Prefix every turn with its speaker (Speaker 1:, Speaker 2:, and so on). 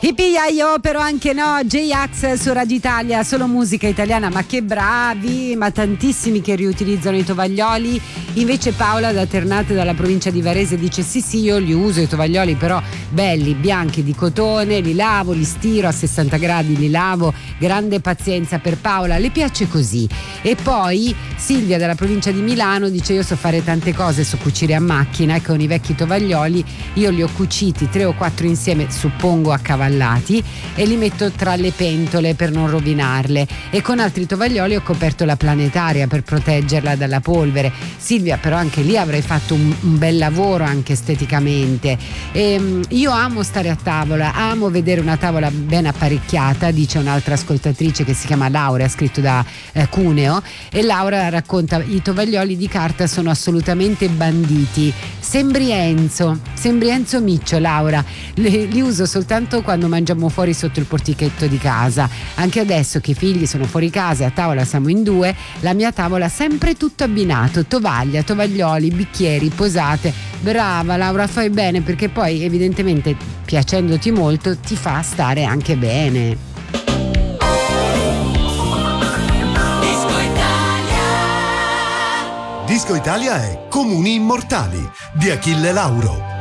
Speaker 1: Io però anche no, J-Ax su Radio Italia, solo musica italiana, ma che bravi, ma tantissimi che riutilizzano i tovaglioli. Invece Paola da Ternate, dalla provincia di Varese, dice sì, io li uso i tovaglioli, però belli, bianchi, di cotone, li lavo, li stiro a 60 gradi, li lavo, grande pazienza per Paola, le piace così. E poi Silvia dalla provincia di Milano dice: io so fare tante cose, so cucire a macchina, e con i vecchi tovaglioli io li ho cuciti 3 o 4 insieme, suppongo accavallati, e li metto tra le pentole per non rovinarle, e con altri tovaglioli ho coperto la planetaria per proteggerla dalla polvere. Silvia, però anche lì avrei fatto un bel lavoro anche esteticamente. Io amo stare a tavola, amo vedere una tavola ben apparecchiata, dice un'altra ascoltatrice che si chiama Laura, scritto da Cuneo, e Laura racconta: i tovaglioli di carta sono assolutamente banditi. Sembri Enzo Miccio, Laura, li uso soltanto quando mangiamo fuori sotto il portichetto di casa. Anche adesso che i figli sono fuori casa e a tavola siamo in 2, la mia tavola sempre tutto abbinato: tovaglia, tovaglioli, bicchieri, posate. Brava Laura, fai bene, perché poi evidentemente, piacendoti molto, ti fa stare anche bene.
Speaker 2: Disco Italia è Comuni Immortali di Achille Lauro.